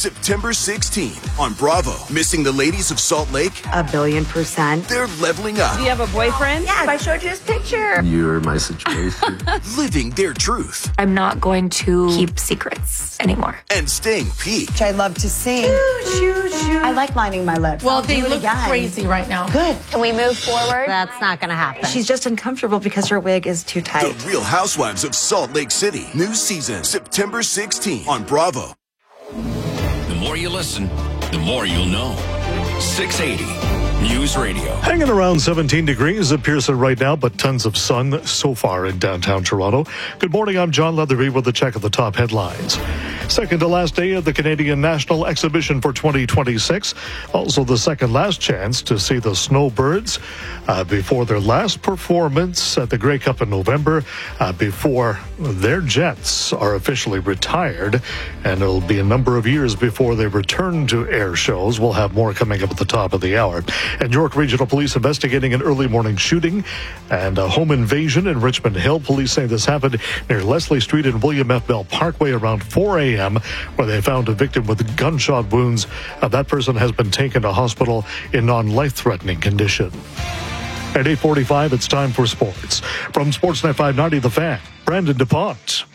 September 16 on Bravo. Missing the ladies of Salt Lake? 1,000,000,000%. They're leveling up. Do you have a boyfriend? Yes, I showed you his picture. You're my situation. Living their truth. I'm not going to keep secrets anymore. And staying peaked. I love to sing. I like lining my lips. Well, I'll they do it look again. crazy right now. Good. Can we move forward? That's not going to happen. She's just uncomfortable because her wig is too tight. The Real Housewives of Salt Lake City. New season, September 16 on Bravo. The more you listen, the more you'll know. 680 News Radio. Hanging around 17 degrees at Pearson right now, but tons of sun so far in downtown Toronto. Good morning, I'm John Leatherby with a check of the top headlines. Second to last day of the Canadian National Exhibition for 2026. Also the second last chance to see the Snowbirds before their last performance at the Grey Cup in November, before their Jets are officially retired. And it'll be a number of years before they return to air shows. We'll have more coming up at the top of the hour. And York Regional Police investigating an early morning shooting and a home invasion in Richmond Hill. Police say this happened near Leslie Street and William F. Bell Parkway around 4 a.m., where they found a victim with gunshot wounds. That person has been taken to hospital in non-life-threatening condition. At 8:45, it's time for sports. From Sportsnet 590, The Fan, Brandon DuPont.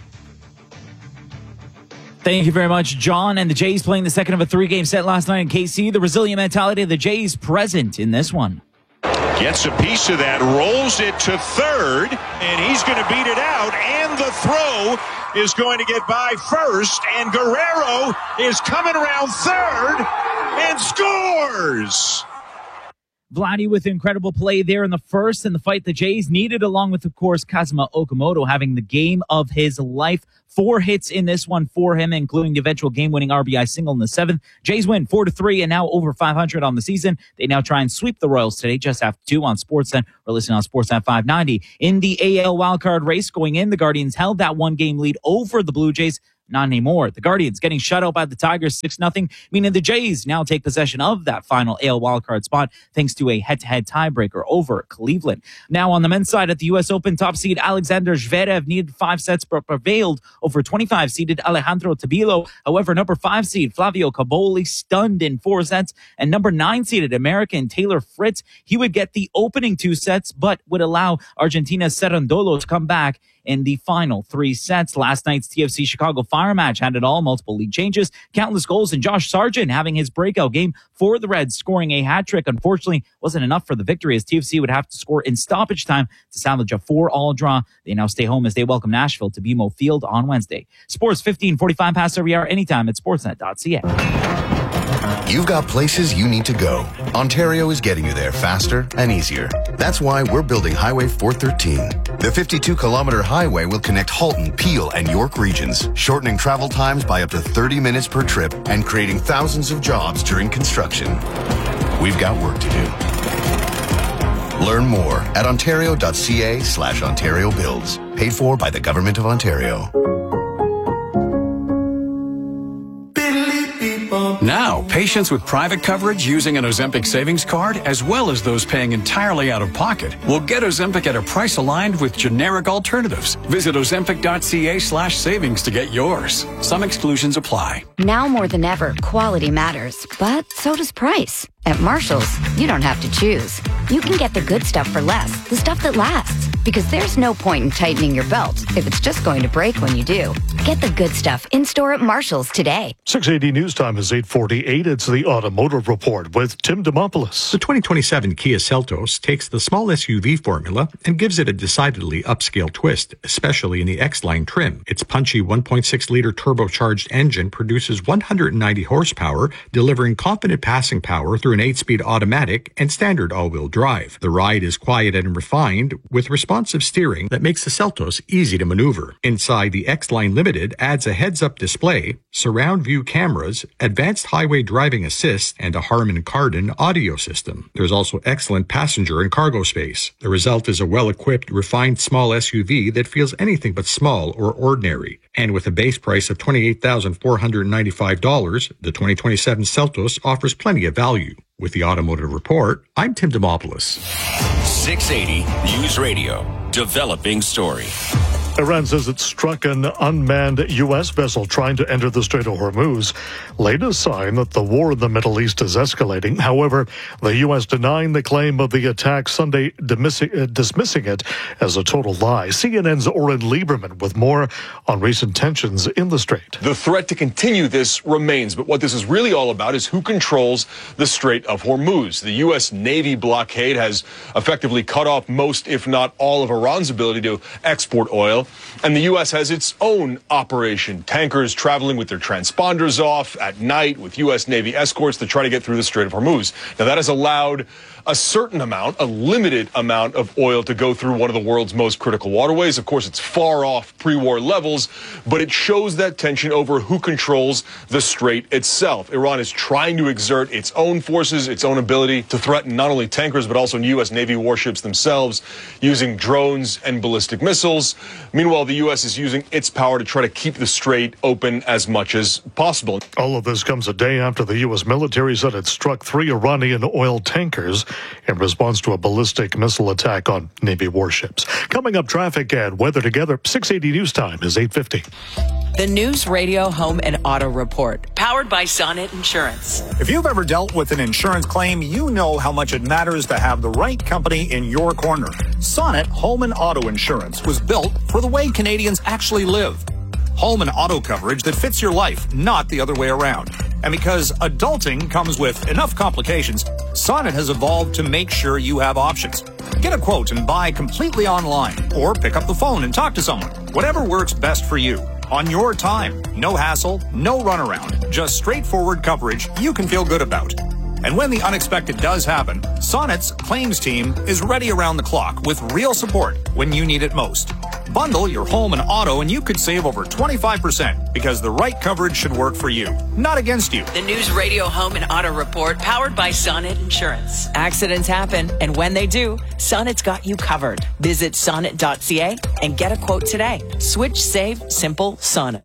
Thank you very much, John. And the Jays playing the second of a three-game set last night in KC. The resilient mentality of the Jays present in this one. Gets a piece of that, rolls it to third, and he's going to beat it out. And the throw is going to get by first, and Guerrero is coming around third and scores. Vladdy with incredible play there in the first, and the fight the Jays needed, along with, of course, Kazuma Okamoto having the game of his life. 4 hits in this one for him, including the eventual game-winning RBI single in the 7th. Jays win 4-3 and now over 500 on the season. They now try and sweep the Royals today, just after 2 on Sportsnet. We're listening on Sportsnet 590. In the AL wildcard race going in, the Guardians held that one-game lead over the Blue Jays. Not anymore. The Guardians getting shut out by the Tigers 6-0, meaning the Jays now take possession of that final AL wildcard spot thanks to a head-to-head tiebreaker over Cleveland. Now on the men's side at the U.S. Open, top seed Alexander Zverev needed 5 sets but prevailed over 25-seeded Alejandro Tabilo. However, number 5 seed Flavio Caboli stunned in 4 sets, and number 9 seeded American Taylor Fritz, he would get the opening 2 sets but would allow Argentina's Cerundolo to come back in the final 3 sets. Last night's TFC Chicago Fire match had it all, multiple league changes, countless goals, and Josh Sargent having his breakout game for the Reds, scoring a hat-trick. Unfortunately, wasn't enough for the victory, as TFC would have to score in stoppage time to salvage a 4-all draw. They now stay home as they welcome Nashville to BMO Field on Wednesday. Sports 15:45 past every hour, anytime at sportsnet.ca. You've got places you need to go. Ontario is getting you there faster and easier. That's why we're building Highway 413. The 52-kilometer highway will connect Halton, Peel, and York regions, shortening travel times by up to 30 minutes per trip and creating thousands of jobs during construction. We've got work to do. Learn more at ontario.ca/Ontario Builds. Paid for by the Government of Ontario. Now, patients with private coverage using an Ozempic savings card, as well as those paying entirely out of pocket, will get Ozempic at a price aligned with generic alternatives. Visit ozempic.ca/savings to get yours. Some exclusions apply. Now more than ever, quality matters, but so does price. At Marshall's, you don't have to choose. You can get the good stuff for less, the stuff that lasts. Because there's no point in tightening your belt if it's just going to break when you do. Get the good stuff in-store at Marshall's today. 680 News Time is 8:48. It's the Automotive Report with Tim Demopoulos. The 2027 Kia Seltos takes the small SUV formula and gives it a decidedly upscale twist, especially in the X-Line trim. Its punchy 1.6-liter turbocharged engine produces 190 horsepower, delivering confident passing power through an 8-speed automatic and standard all-wheel drive. The ride is quiet and refined, with responsive steering that makes the Seltos easy to maneuver. Inside, the X-Line Limited adds a heads-up display, surround view cameras, advanced highway driving assist, and a Harman Kardon audio system. There's also excellent passenger and cargo space. The result is a well-equipped, refined small SUV that feels anything but small or ordinary. And with a base price of $28,495, the 2027 Seltos offers plenty of value. With the Automotive Report, I'm Tim Demopoulos. 680 News Radio, developing story. Iran says it struck an unmanned U.S. vessel trying to enter the Strait of Hormuz. Latest sign that the war in the Middle East is escalating. However, the U.S. denying the claim of the attack Sunday, dismissing it as a total lie. CNN's Oren Lieberman with more on recent tensions in the Strait. The threat to continue this remains, but what this is really all about is who controls the Strait of Hormuz. The U.S. Navy blockade has effectively cut off most, if not all, of Iran's ability to export oil. And the U.S. has its own operation, tankers traveling with their transponders off at night with U.S. Navy escorts to try to get through the Strait of Hormuz. Now, that has allowed a certain amount, a limited amount of oil to go through one of the world's most critical waterways. Of course, it's far off pre-war levels, but it shows that tension over who controls the strait itself. Iran is trying to exert its own forces, its own ability to threaten not only tankers, but also U.S. Navy warships themselves using drones and ballistic missiles. Meanwhile, the U.S. is using its power to try to keep the strait open as much as possible. All of this comes a day after the U.S. military said it struck 3 Iranian oil tankers in response to a ballistic missile attack on Navy warships. Coming up, traffic and weather together. 680 News Time is 8:50. The News Radio Home and Auto Report, powered by Sonnet Insurance. If you've ever dealt with an insurance claim, you know how much it matters to have the right company in your corner. Sonnet Home and Auto Insurance was built for the way Canadians actually live. Home and auto coverage that fits your life, not the other way around. And because adulting comes with enough complications, Sonnet has evolved to make sure you have options. Get a quote and buy completely online, or pick up the phone and talk to someone. Whatever works best for you. On your time. No hassle, no runaround. Just straightforward coverage you can feel good about. And when the unexpected does happen, Sonnet's claims team is ready around the clock with real support when you need it most. Bundle your home and auto and you could save over 25% because the right coverage should work for you, not against you. The News Radio Home and Auto Report, powered by Sonnet Insurance. Accidents happen, and when they do, Sonnet's got you covered. Visit sonnet.ca and get a quote today. Switch, save, simple, Sonnet.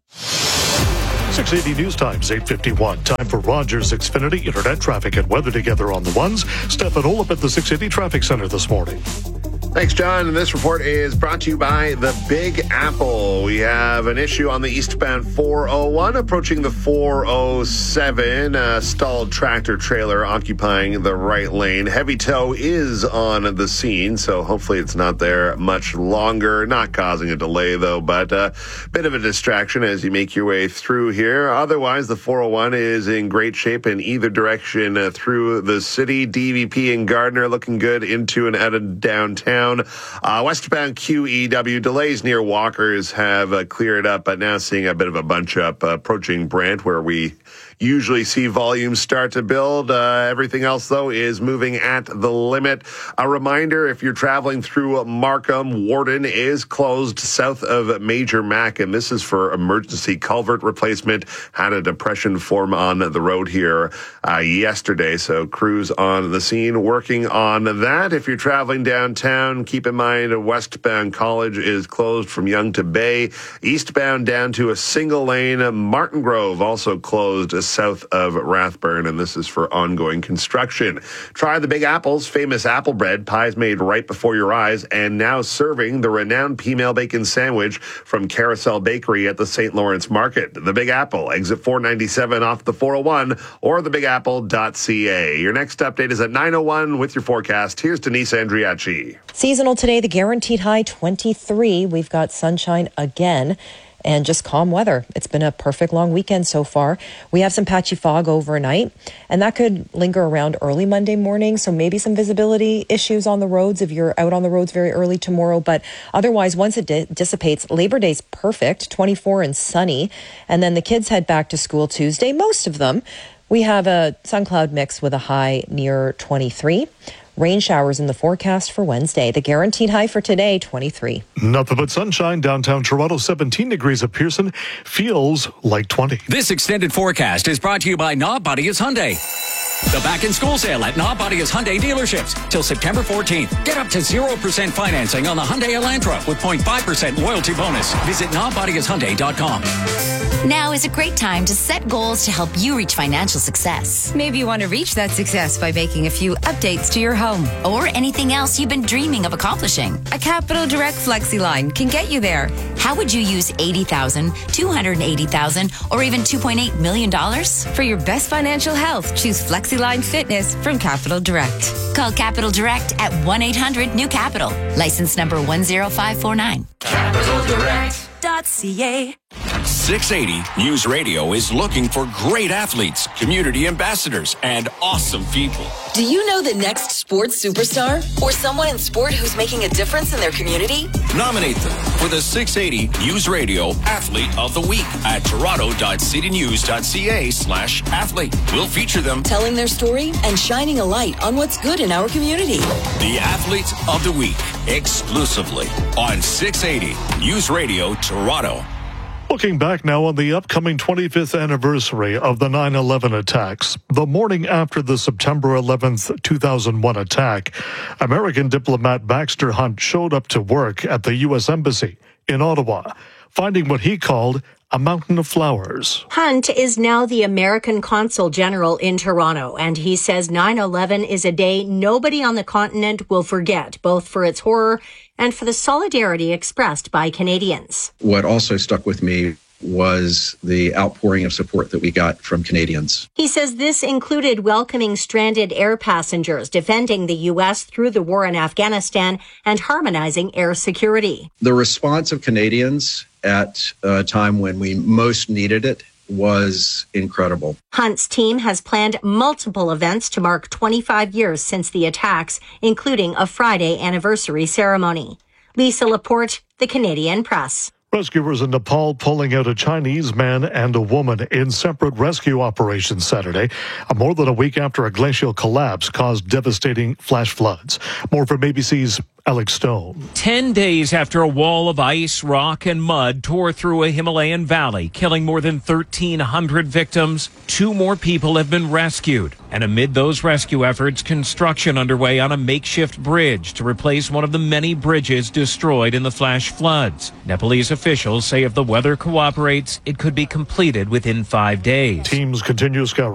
680 News Times, 8:51. Time for Rogers Xfinity Internet traffic and weather together on the ones. Stefan Olip at the 680 Traffic Center this morning. Thanks, John. And this report is brought to you by the Big Apple. We have an issue on the eastbound 401 approaching the 407. A stalled tractor trailer occupying the right lane. Heavy tow is on the scene, so hopefully it's not there much longer. Not causing a delay, though, but a bit of a distraction as you make your way through here. Otherwise, the 401 is in great shape in either direction through the city. DVP and Gardner looking good into and out of downtown. Westbound QEW delays near Walkers have cleared up, but now seeing a bit of a bunch up approaching Brant, where we usually see volumes start to build. Everything else, though, is moving at the limit. A reminder, if you're traveling through Markham, Warden is closed south of Major Mac, and this is for emergency culvert replacement. Had a depression form on the road here yesterday, so crews on the scene working on that. If you're traveling downtown, keep in mind westbound College is closed from Yonge to Bay. Eastbound down to a single lane. Martin Grove also closed south of Rathburn, and this is for ongoing construction. Try the Big Apple's famous apple bread, pies made right before your eyes, and now serving the renowned P-Mail Bacon Sandwich from Carousel Bakery at the St. Lawrence Market. The Big Apple, exit 497 off the 401, or thebigapple.ca. Your next update is at 9:01 with your forecast. Here's Denise Andriachi. Seasonal today, the guaranteed high 23. We've got sunshine again. And just calm weather. It's been a perfect long weekend so far. We have some patchy fog overnight, and that could linger around early Monday morning. So maybe some visibility issues on the roads if you're out on the roads very early tomorrow. But otherwise, once it dissipates, Labor Day's perfect, 24 and sunny. And then the kids head back to school Tuesday, most of them. We have a sun cloud mix with a high near 23. Rain showers in the forecast for Wednesday. The guaranteed high for today, 23. Nothing but sunshine. Downtown Toronto, 17 degrees at Pearson. Feels like 20. This extended forecast is brought to you by Nobodius Hyundai. The back-in-school sale at Nobodius Hyundai dealerships till September 14th. Get up to 0% financing on the Hyundai Elantra with 0.5% loyalty bonus. Visit NobodiusHyundai.com. Now is a great time to set goals to help you reach financial success. Maybe you want to reach that success by making a few updates to your home. Or anything else you've been dreaming of accomplishing. A Capital Direct FlexiLine can get you there. How would you use $80,000, $280,000, or even $2.8 million? For your best financial health, choose FlexiLine Fitness from Capital Direct. Call Capital Direct at 1-800-NEW-CAPITAL. License number 10549. CapitalDirect.ca. 680 News Radio is looking for great athletes, community ambassadors, and awesome people. Do you know the next sports superstar? Or someone in sport who's making a difference in their community? Nominate them for the 680 News Radio Athlete of the Week at toronto.citynews.ca/athlete. We'll feature them telling their story and shining a light on what's good in our community. The Athlete of the Week, exclusively on 680 News Radio Toronto. Looking back now on the upcoming 25th anniversary of the 9/11 attacks, the morning after the September 11th, 2001 attack, American diplomat Baxter Hunt showed up to work at the U.S. Embassy in Ottawa, finding what he called a mountain of flowers. Hunt is now the American Consul General in Toronto, and he says 9/11 is a day nobody on the continent will forget, both for its horror and for the solidarity expressed by Canadians. What also stuck with me was the outpouring of support that we got from Canadians. He says this included welcoming stranded air passengers, defending the U.S. through the war in Afghanistan, and harmonizing air security. The response of Canadians at a time when we most needed it was incredible. Hunt's team has planned multiple events to mark 25 years since the attacks, including a Friday anniversary ceremony. Lisa Laporte, The Canadian Press. Rescuers in Nepal pulling out a Chinese man and a woman in separate rescue operations Saturday, more than a week after a glacial collapse caused devastating flash floods. More from ABC's Alex Stone. 10 days after a wall of ice, rock, and mud tore through a Himalayan valley, killing more than 1,300 victims, 2 more people have been rescued. And amid those rescue efforts, construction underway on a makeshift bridge to replace one of the many bridges destroyed in the flash floods. Nepalese officials say if the weather cooperates, it could be completed within 5 days. Teams continue scouring